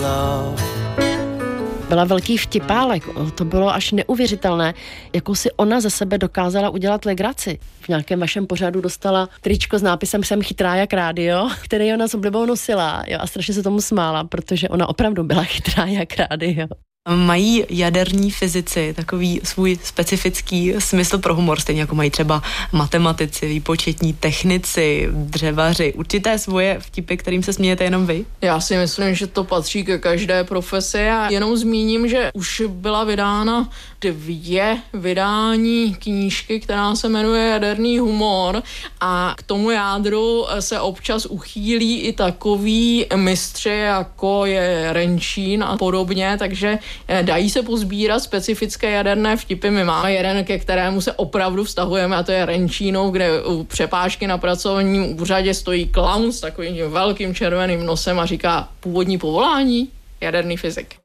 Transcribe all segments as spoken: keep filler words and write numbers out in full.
love. Byla velký vtipálek, to bylo až neuvěřitelné, jakou si ona ze sebe dokázala udělat legraci. V nějakém vašem pořadu dostala tričko s nápisem Jsem chytrá jak rádio, který ona s oblibou nosila, jo, a strašně se tomu smála, protože ona opravdu byla chytrá jak rádio. Mají jaderní fyzici takový svůj specifický smysl pro humor, stejně jako mají třeba matematici, výpočetní technici, dřevaři. Určité svoje vtipy, kterým se smějete jenom vy? Já si myslím, že to patří ke každé profesi a jenom zmíním, že už byla vydána dvě vydání knížky, která se jmenuje Jaderný humor a k tomu jádru se občas uchýlí i takový mistři, jako je Renčín a podobně, takže dají se pozbírat specifické jaderné vtipy. My máme jeden, ke kterému se opravdu vztahujeme, a to je Renčínov, kde u přepážky na pracovním úřadě stojí klaun s takovým velkým červeným nosem a říká původní povolání jaderný fyzik.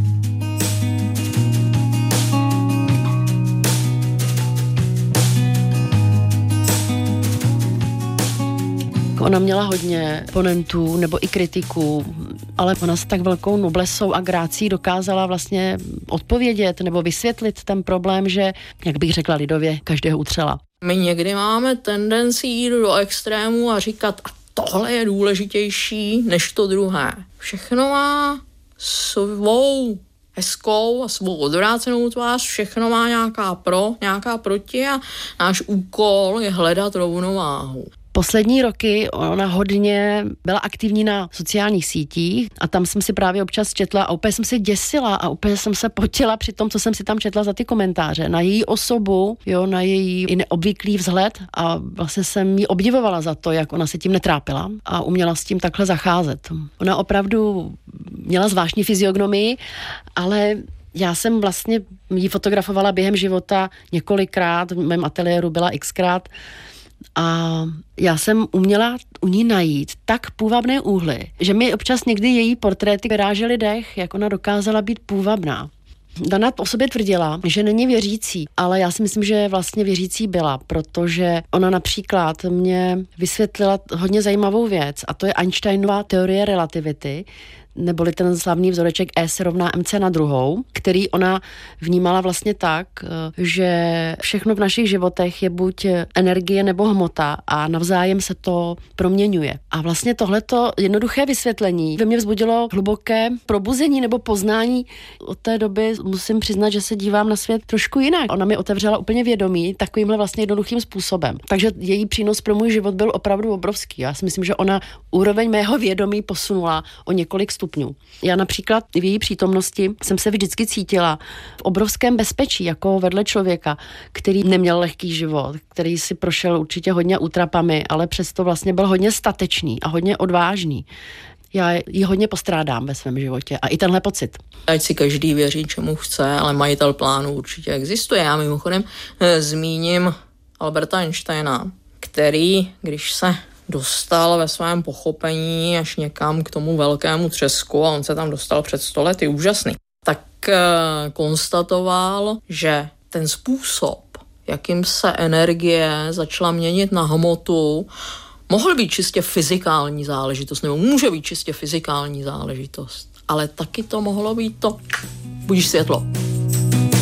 Ona měla hodně oponentů nebo i kritiků, ale ona s tak velkou noblesou a grácí dokázala vlastně odpovědět nebo vysvětlit ten problém, že, jak bych řekla lidově, každého utřela. My někdy máme tendenci jít do extrému a říkat, a tohle je důležitější než to druhé. Všechno má svou hezkou a svou odvrácenou tvář, všechno má nějaká pro, nějaká proti a náš úkol je hledat rovnováhu. Poslední roky ona hodně byla aktivní na sociálních sítích a tam jsem si právě občas četla a úplně jsem se děsila a úplně jsem se potila při tom, co jsem si tam četla za ty komentáře. Na její osobu, jo, na její i neobvyklý vzhled a vlastně jsem ji obdivovala za to, jak ona se tím netrápila a uměla s tím takhle zacházet. Ona opravdu měla zvláštní fyziognomii, ale já jsem vlastně ji fotografovala během života několikrát, v mém ateliéru byla xkrát. A já jsem uměla u ní najít tak půvabné úhly, že mi občas někdy její portréty vyrážely dech, jak ona dokázala být půvabná. Dana o sobě tvrdila, že není věřící, ale já si myslím, že vlastně věřící byla, protože ona například mě vysvětlila hodně zajímavou věc a to je Einsteinova teorie relativity, neboli ten slavný vzoreček E se rovná mc na druhou, který ona vnímala vlastně tak, že všechno v našich životech je buď energie nebo hmota a navzájem se to proměňuje. A vlastně tohleto jednoduché vysvětlení ve mně vzbudilo hluboké probuzení nebo poznání. Od té doby musím přiznat, že se dívám na svět trošku jinak. Ona mi otevřela úplně vědomí takovýmhle vlastně jednoduchým způsobem. Takže její přínos pro můj život byl opravdu obrovský. Já si myslím, že ona úroveň mého vědomí posunula o několik stupňů. Já například v její přítomnosti jsem se vždycky cítila v obrovském bezpečí, jako vedle člověka, který neměl lehký život, který si prošel určitě hodně útrapami, ale přesto vlastně byl hodně statečný a hodně odvážný. Já ji hodně postrádám ve svém životě a i tenhle pocit. Ať si každý věří, čemu chce, ale majitel plánu určitě existuje. Já mimochodem e, zmíním Alberta Einsteina, který, když se dostal ve svém pochopení až někam k tomu velkému třesku a on se tam dostal před sto lety, úžasný, tak e, konstatoval, že ten způsob, jakým se energie začala měnit na hmotu, mohl být čistě fyzikální záležitost, nebo může být čistě fyzikální záležitost, ale taky to mohlo být to, budíš světlo.